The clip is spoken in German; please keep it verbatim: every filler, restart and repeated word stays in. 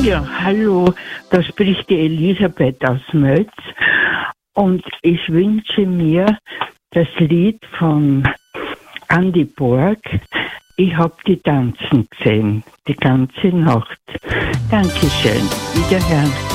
Ja, hallo, da spricht die Elisabeth aus Mölz und ich wünsche mir das Lied von Andy Borg. Ich habe die tanzen gesehen, die ganze Nacht. Dankeschön, wiederhören.